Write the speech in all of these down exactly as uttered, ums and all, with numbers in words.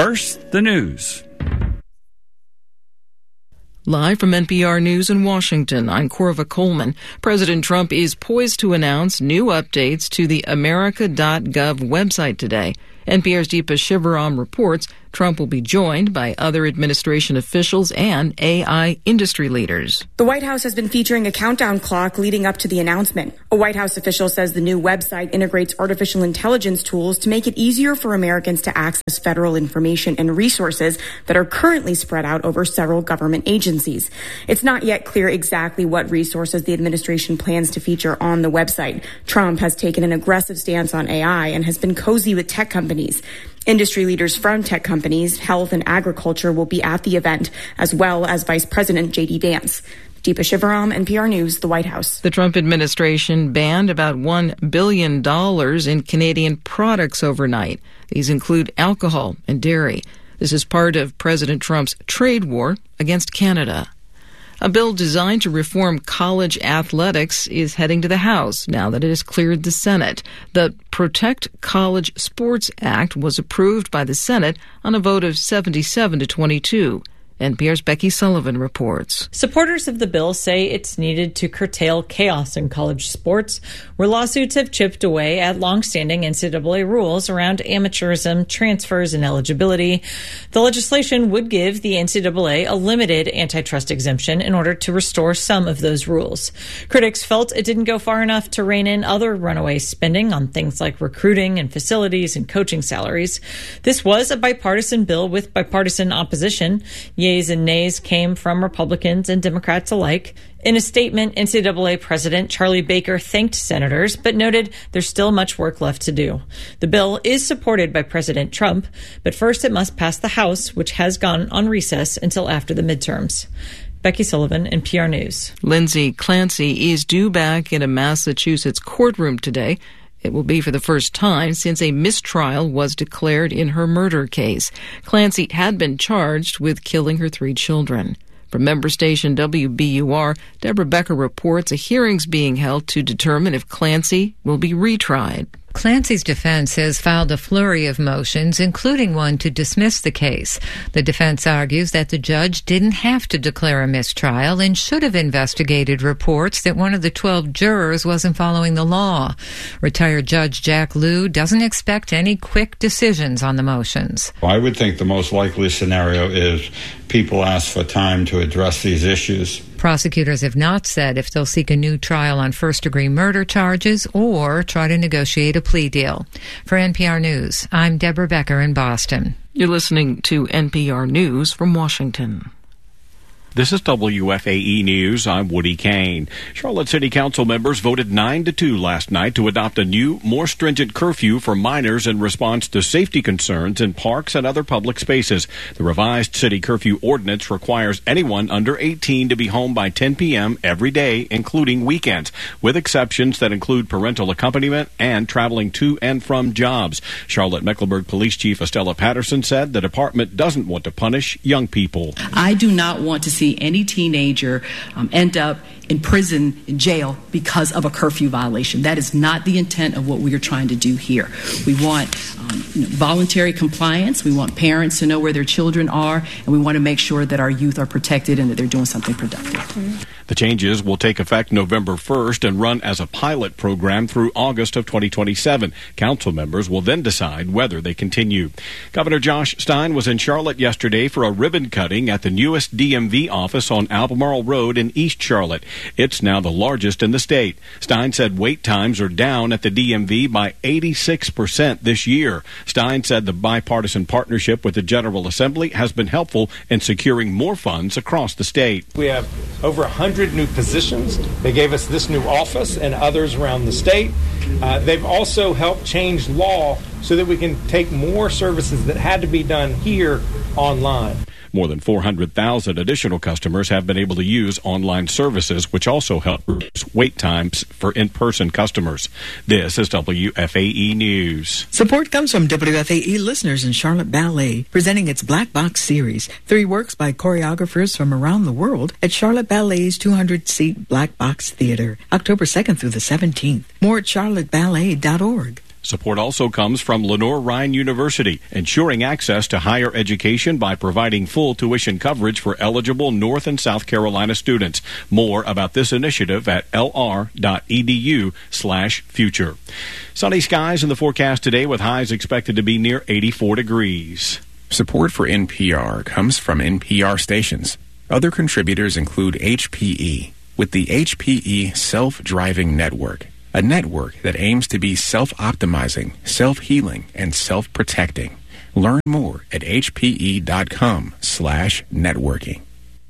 first, the news. Live from N P R News in Washington, I'm Corva Coleman. President Trump is poised to announce new updates to the America dot gov website today. N P R's Deepa Shivaram reports Trump will be joined by other administration officials and A I industry leaders. The White House has been featuring a countdown clock leading up to the announcement. A White House official says the new website integrates artificial intelligence tools to make it easier for Americans to access federal information and resources that are currently spread out over several government agencies. It's not yet clear exactly what resources the administration plans to feature on the website. Trump has taken an aggressive stance on A I and has been cozy with tech companies. Industry leaders from tech companies, health and agriculture will be at the event, as well as Vice President J D Vance. Deepa Shivaram, N P R News, the White House. The Trump administration banned about one billion dollars in Canadian products overnight. These include alcohol and dairy. This is part of President Trump's trade war against Canada. A bill designed to reform college athletics is heading to the House now that it has cleared the Senate. The Protect College Sports Act was approved by the Senate on a vote of seventy-seven to twenty-two. N P R's Becky Sullivan reports. Supporters of the bill say it's needed to curtail chaos in college sports, where lawsuits have chipped away at longstanding N C double A rules around amateurism, transfers, and eligibility. The legislation would give the N C double A a limited antitrust exemption in order to restore some of those rules. Critics felt it didn't go far enough to rein in other runaway spending on things like recruiting and facilities and coaching salaries. This was a bipartisan bill with bipartisan opposition. Yeas and nays came from Republicans and Democrats alike. In a statement, N C double A President Charlie Baker thanked senators, but noted there's still much work left to do. The bill is supported by President Trump, but first it must pass the House, which has gone on recess until after the midterms. Becky Sullivan, N P R News. Lindsay Clancy is due back in a Massachusetts courtroom today. It will be for the first time since a mistrial was declared in her murder case. Clancy had been charged with killing her three children. From member station W B U R, Deborah Becker reports a hearing's being held to determine if Clancy will be retried. Clancy's defense has filed a flurry of motions, including one to dismiss the case. The defense argues that the judge didn't have to declare a mistrial and should have investigated reports that one of the twelve jurors wasn't following the law. Retired Judge Jack Lew doesn't expect any quick decisions on the motions. I would think the most likely scenario is people ask for time to address these issues. Prosecutors have not said if they'll seek a new trial on first-degree murder charges or try to negotiate a plea deal. For N P R News, I'm Deborah Becker in Boston. You're listening to N P R News from Washington. This is W F A E News. I'm Woody Kane. Charlotte City Council members voted nine to two last night to adopt a new, more stringent curfew for minors in response to safety concerns in parks and other public spaces. The revised city curfew ordinance requires anyone under eighteen to be home by ten p.m. every day, including weekends, with exceptions that include parental accompaniment and traveling to and from jobs. Charlotte-Mecklenburg Police Chief Estella Patterson said the department doesn't want to punish young people. I do not want to see any teenager um, end up in prison, in jail, because of a curfew violation. That is not the intent of what we are trying to do here. We want um, you know, voluntary compliance. We want parents to know where their children are, and we want to make sure that our youth are protected and that they're doing something productive. Mm-hmm. The changes will take effect November first and run as a pilot program through August of twenty twenty-seven. Council members will then decide whether they continue. Governor Josh Stein was in Charlotte yesterday for a ribbon cutting at the newest D M V office on Albemarle Road in East Charlotte. It's now the largest in the state. Stein said wait times are down at the D M V by eighty-six percent this year. Stein said the bipartisan partnership with the General Assembly has been helpful in securing more funds across the state. We have over one hundred new positions. They gave us this new office and others around the state. Uh, they've also helped change law so that we can take more services that had to be done here online. More than four hundred thousand additional customers have been able to use online services, which also help reduce wait times for in-person customers. This is W F A E News. Support comes from W F A E listeners in Charlotte Ballet, presenting its Black Box series, three works by choreographers from around the world at Charlotte Ballet's two hundred seat Black Box Theater, October second through the seventeenth. More at charlotte ballet dot org. Support also comes from Lenoir-Rhyne University, ensuring access to higher education by providing full tuition coverage for eligible North and South Carolina students. More about this initiative at lr.edu slash future. Sunny skies in the forecast today with highs expected to be near eighty-four degrees. Support for N P R comes from N P R stations. Other contributors include H P E, with the H P E Self-Driving Network, a network that aims to be self-optimizing, self-healing, and self-protecting. Learn more at hpe.com slash networking.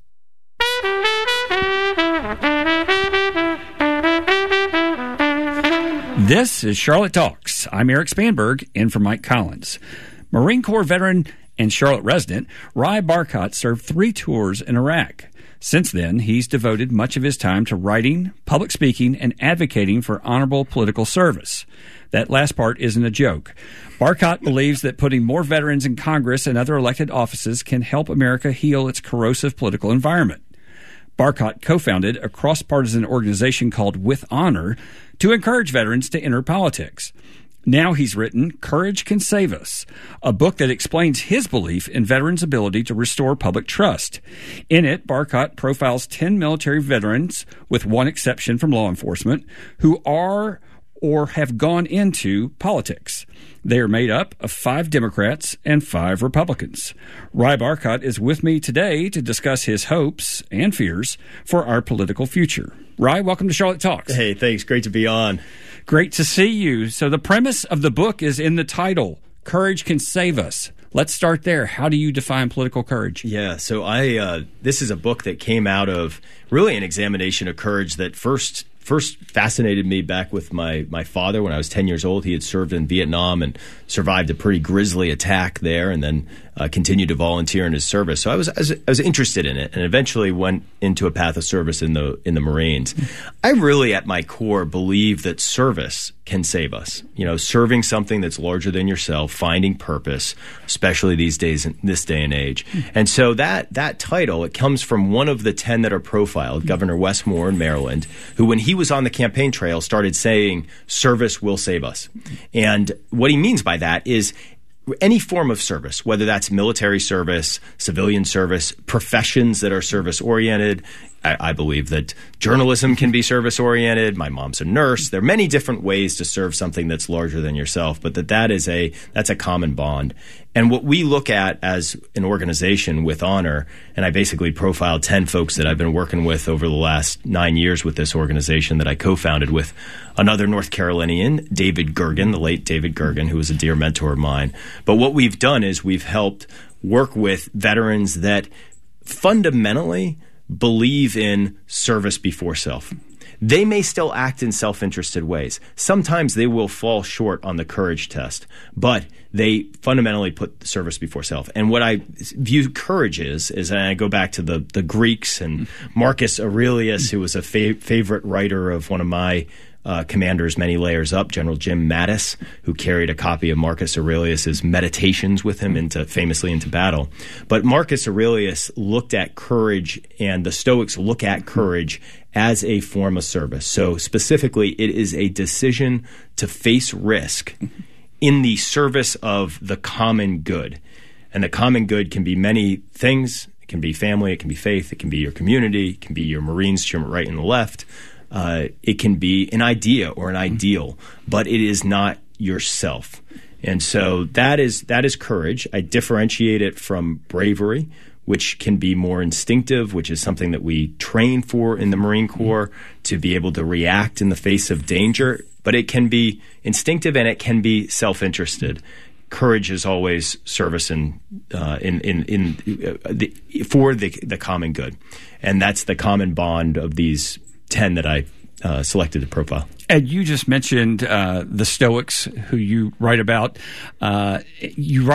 This is Charlotte Talks. I'm Eric Spanberg, in for Mike Collins. Marine Corps veteran and Charlotte resident Ry Barkott served three tours in Iraq. Since then, he's devoted much of his time to writing, public speaking, and advocating for honorable political service. That last part isn't a joke. Barkott believes that putting more veterans in Congress and other elected offices can help America heal its corrosive political environment. Barkott co-founded a cross-partisan organization called With Honor to encourage veterans to enter politics. Now he's written Courage Can Save Us, a book that explains his belief in veterans' ability to restore public trust. In it, Barkott profiles ten military veterans, with one exception from law enforcement, who are or have gone into politics. They are made up of five Democrats and five Republicans. Ry Barkott is with me today to discuss his hopes and fears for our political future. Ry, welcome to Charlotte Talks. Hey, thanks. Great to be on. Great to see you. So the premise of the book is in the title, Courage Can Save Us. Let's start there. How do you define political courage? Yeah, so I uh, this is a book that came out of really an examination of courage that first first fascinated me back with my, my father when I was ten years old. He had served in Vietnam and survived a pretty grisly attack there, and then uh, continued to volunteer in his service. So I was, I was I was interested in it, and eventually went into a path of service in the in the Marines. I really, at my core, believe that service can save us. You know, serving something that's larger than yourself, finding purpose, especially these days in this day and age. And so that that title, it comes from one of the ten that are profiled, Governor Wes Moore in Maryland, who, when he was on the campaign trail, started saying, "Service will save us." And what he means by that is any form of service, whether that's military service, civilian service, professions that are service-oriented. I, I believe that journalism can be service-oriented. My mom's a nurse. There are many different ways to serve something that's larger than yourself, but that that is a that's a common bond. And what we look at as an organization With Honor, and I basically profiled ten folks that I've been working with over the last nine years with this organization that I co-founded with another North Carolinian, David Gergen, the late David Gergen, who was a dear mentor of mine. But what we've done is we've helped work with veterans that fundamentally believe in service before self. They may still act in self-interested ways. Sometimes they will fall short on the courage test, but they fundamentally put service before self. And what I view courage is, is and I go back to the, the Greeks and Marcus Aurelius, who was a fa- favorite writer of one of my Uh, commanders many layers up, General Jim Mattis, who carried a copy of Marcus Aurelius's Meditations with him into famously into battle. But Marcus Aurelius looked at courage, and the Stoics look at courage as a form of service. So specifically, it is a decision to face risk in the service of the common good. And the common good can be many things. It can be family, it can be faith, it can be your community, it can be your Marines to your right and the left. Uh, it can be an idea or an ideal, but it is not yourself. And so that is that is courage. I differentiate it from bravery, which can be more instinctive, which is something that we train for in the Marine Corps to be able to react in the face of danger. But it can be instinctive and it can be self-interested. Courage is always service in uh, in in, in uh, the, for the the common good, and that's the common bond of these ten that I uh, selected to profile. And you just mentioned uh, the Stoics, who you write about. Uh, you write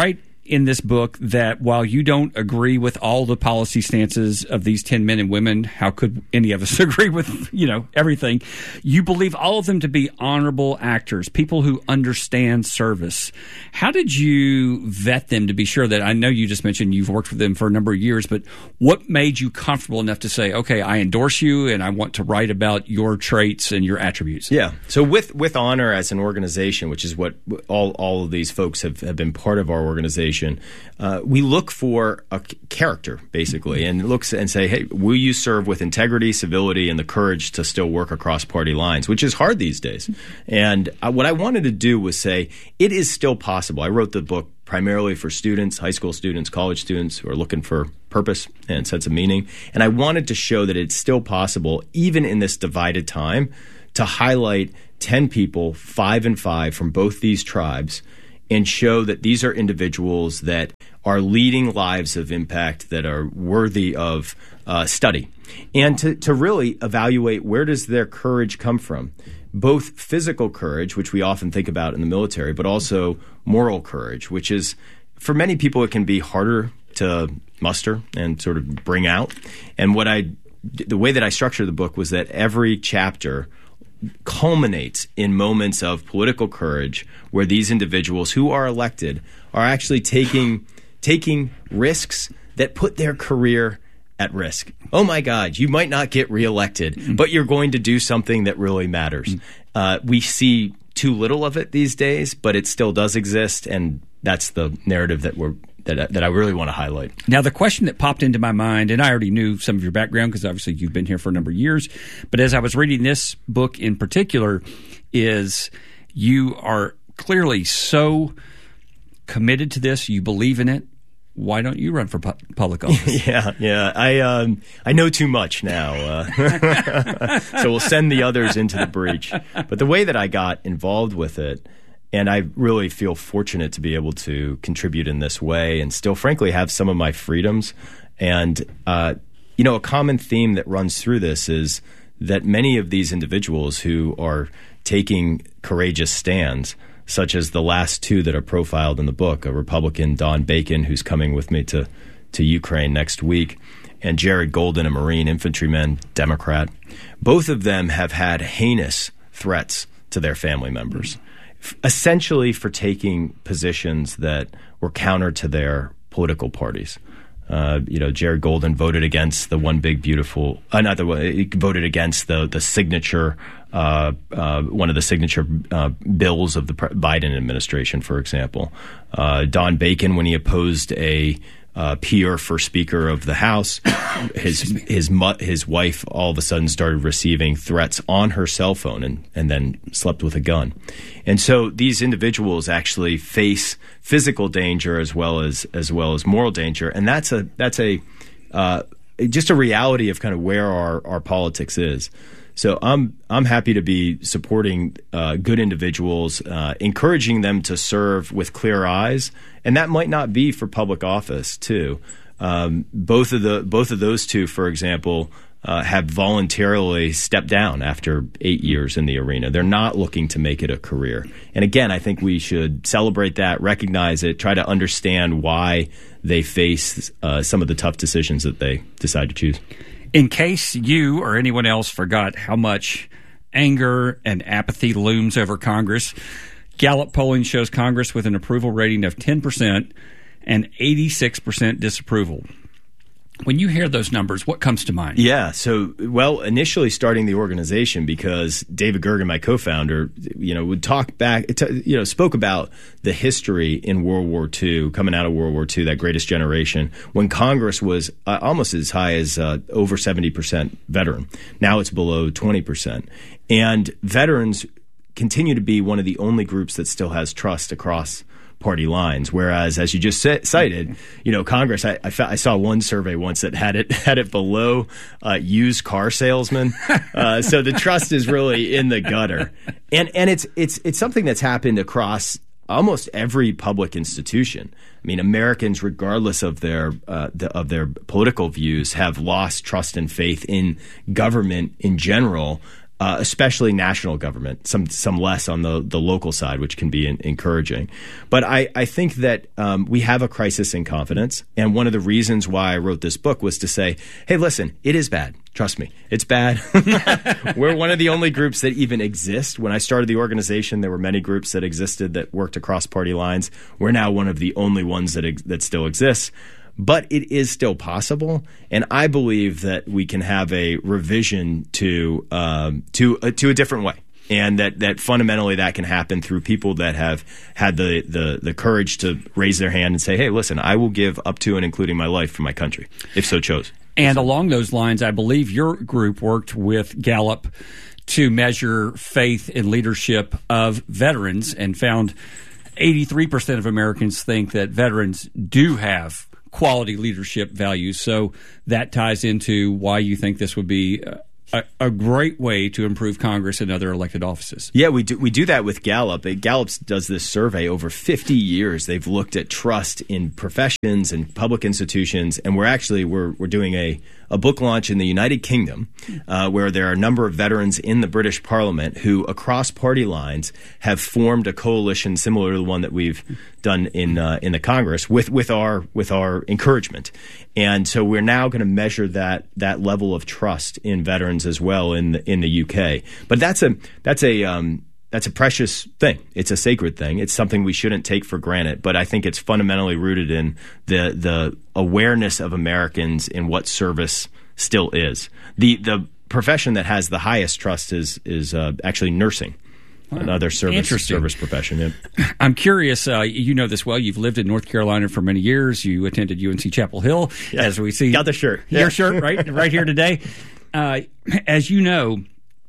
in this book that while you don't agree with all the policy stances of these ten men and women, how could any of us agree with, you know, everything? You believe all of them to be honorable actors, people who understand service. How did you vet them to be sure that, I know you just mentioned you've worked with them for a number of years, but what made you comfortable enough to say, okay, I endorse you and I want to write about your traits and your attributes? Yeah. So with, with Honor as an organization, which is what all, all of these folks have, have been part of our organization, Uh, we look for a c- character, basically, and looks and say, hey, will you serve with integrity, civility, and the courage to still work across party lines, which is hard these days. And uh, what I wanted to do was say, it is still possible. I wrote the book primarily for students, high school students, college students who are looking for purpose and sense of meaning. And I wanted to show that it's still possible, even in this divided time, to highlight ten people, five and five, from both these tribes, and show that these are individuals that are leading lives of impact that are worthy of uh, study. And to, to really evaluate, where does their courage come from? Both physical courage, which we often think about in the military, but also moral courage, which is, for many people, it can be harder to muster and sort of bring out. And what I, the way that I structured the book was that every chapter culminates in moments of political courage where these individuals who are elected are actually taking taking risks that put their career at risk. Oh my God, you might not get reelected, mm-hmm. but you're going to do something that really matters. Mm-hmm. Uh, we see too little of it these days, but it still does exist, and that's the narrative that we're That, that I really want to highlight. Now, the question that popped into my mind, and I already knew some of your background because obviously you've been here for a number of years, but as I was reading this book in particular, is you are clearly so committed to this, you believe in it. Why don't you run for pu- public office? yeah, yeah. I um, I know too much now, uh, so we'll send the others into the breach. But the way that I got involved with it, and I really feel fortunate to be able to contribute in this way and still, frankly, have some of my freedoms. And, uh, you know, a common theme that runs through this is that many of these individuals who are taking courageous stands, such as the last two that are profiled in the book, a Republican, Don Bacon, who's coming with me to, to Ukraine next week, and Jared Golden, a Marine infantryman, Democrat, both of them have had heinous threats to their family members, essentially for taking positions that were counter to their political parties. Uh, you know, Jared Golden voted against the One Big Beautiful, uh, not the one, he voted against the the signature, uh, uh, one of the signature uh, bills of the Biden administration, for example. Uh, Don Bacon, when he opposed a Uh, peer for Speaker of the House, his his mu- his wife all of a sudden started receiving threats on her cell phone and, and then slept with a gun. And so these individuals actually face physical danger as well as as well as moral danger, and that's a that's a uh, just a reality of kind of where our, our politics is. So I'm I'm happy to be supporting uh, good individuals, uh, encouraging them to serve with clear eyes, and that might not be for public office too. Um, both of the both of those two, for example, uh, have voluntarily stepped down after eight years in the arena. They're not looking to make it a career. And again, I think we should celebrate that, recognize it, try to understand why they face uh, some of the tough decisions that they decide to choose. In case you or anyone else forgot how much anger and apathy looms over Congress, Gallup polling shows Congress with an approval rating of ten percent and eighty-six percent disapproval. When you hear those numbers, what comes to mind? Yeah, so, well, initially starting the organization because David Gergen, my co-founder, you know, would talk back, you know, spoke about the history in World War Two, coming out of World War Two, that greatest generation, when Congress was uh, almost as high as uh, over seventy percent veteran. Now it's below twenty percent. And veterans continue to be one of the only groups that still has trust across party lines, whereas, as you just cited, you know, Congress. I, I, I saw one survey once that had it had it below uh, used car salesman. Uh, so the trust is really in the gutter, and and it's it's it's something that's happened across almost every public institution. I mean, Americans, regardless of their uh, the, of their political views, have lost trust and faith in government in general. Uh, especially national government, some some less on the, the local side, which can be in, encouraging. But I, I think that um, we have a crisis in confidence. And one of the reasons why I wrote this book was to say, hey, listen, it is bad. Trust me, it's bad. We're one of the only groups that even exist. When I started the organization, there were many groups that existed that worked across party lines. We're now one of the only ones that ex- that still exists. But it is still possible, and I believe that we can have a revision to um, to uh, to a different way, and that, that fundamentally that can happen through people that have had the, the the courage to raise their hand and say, "Hey, listen, I will give up to and including my life for my country, if so chose." And along those lines, I believe your group worked with Gallup to measure faith and leadership of veterans, and found eighty-three percent of Americans think that veterans do have quality leadership values. So that ties into why you think this would be a, a great way to improve Congress and other elected offices. Yeah, we do we do that with Gallup. Gallup does this survey over fifty years. They've looked at trust in professions and public institutions, and we're actually we're we're doing a a book launch in the United Kingdom, uh, where there are a number of veterans in the British Parliament who, across party lines, have formed a coalition similar to the one that we've done in uh, in the Congress with with our with our encouragement. And so we're now going to measure that that level of trust in veterans as well in the, in the U K. But that's a that's a um, that's a precious thing. It's a sacred thing. It's something we shouldn't take for granted. But I think it's fundamentally rooted in the the awareness of Americans in what service still is. The the profession that has the highest trust is is uh, actually nursing. Wow. Another service service profession. Yeah. I'm curious. Uh, you know this well. You've lived in North Carolina for many years. You attended U N C Chapel Hill, yeah. as we see. Got the shirt. Your yeah. shirt, right, right here today. Uh, as you know,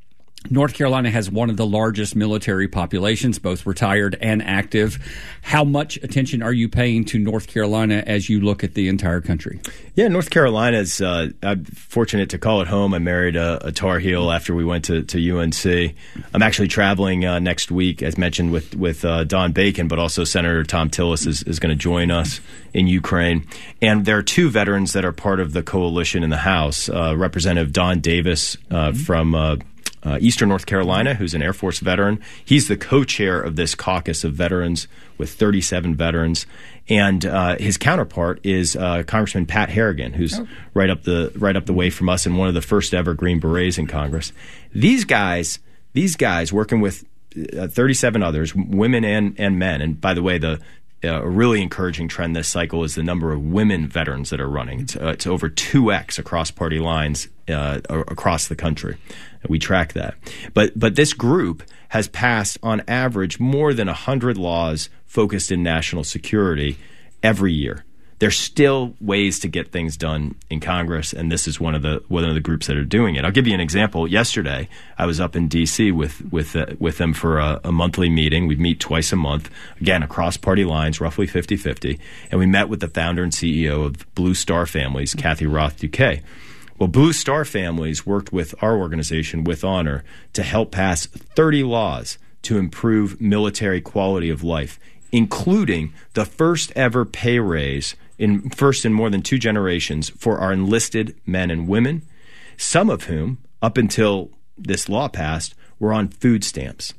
North Carolina has one of the largest military populations, both retired and active. How much attention are you paying to North Carolina as you look at the entire country? Yeah, North Carolina's, uh, I'm fortunate to call it home. I married a, a Tar Heel after we went to, to U N C. I'm actually traveling uh, next week, as mentioned, with, with uh, Don Bacon, but also Senator Tom Tillis is, is going to join us in Ukraine. And there are two veterans that are part of the coalition in the House. Uh, Representative Don Davis uh, mm-hmm. from uh, Uh, Eastern North Carolina, who's an Air Force veteran. He's the co-chair of this caucus of veterans with thirty-seven veterans. And uh, his counterpart is uh, Congressman Pat Harrigan, who's oh. right up the right up the way from us and one of the first ever Green Berets in Congress. These guys, these guys working with uh, thirty-seven others, women and, and men. And by the way, the Uh, a really encouraging trend this cycle is the number of women veterans that are running. It's, uh, it's over two x across party lines uh, across the country. We track that. But but this group has passed, on average, more than one hundred laws focused in national security every year. There's still ways to get things done in Congress, and this is one of the one of the groups that are doing it. I'll give you an example. Yesterday, I was up in D C with with uh, with them for a, a monthly meeting. We meet twice a month, again, across party lines, roughly fifty-fifty, and we met with the founder and C E O of Blue Star Families, Kathy Roth-Duquet. Well, Blue Star Families worked with our organization, With Honor, to help pass thirty laws to improve military quality of life, including the first ever pay raise in first in more than two generations for our enlisted men and women, some of whom, up until this law passed, were on food stamps.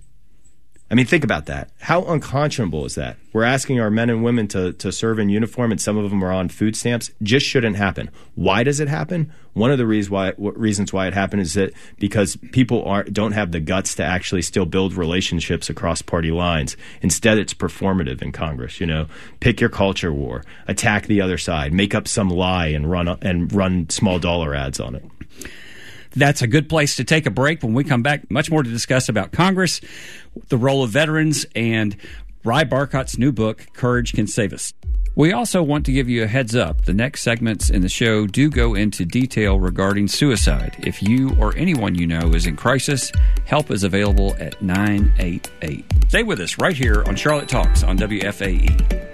I mean, think about that. How unconscionable is that? We're asking our men and women to, to serve in uniform, and some of them are on food stamps. Just shouldn't happen. Why does it happen? One of the reasons why, reasons why it happened is that because people aren't, don't have the guts to actually still build relationships across party lines. Instead, it's performative in Congress. You know, pick your culture war, attack the other side, make up some lie, and run and run small dollar ads on it. That's a good place to take a break. When we come back, much more to discuss about Congress, the role of veterans, and Ry Barkott's new book, Courage Can Save Us. We also want to give you a heads up. The next segments in the show do go into detail regarding suicide. If you or anyone you know is in crisis, help is available at nine eight eight. Stay with us right here on Charlotte Talks on W F A E.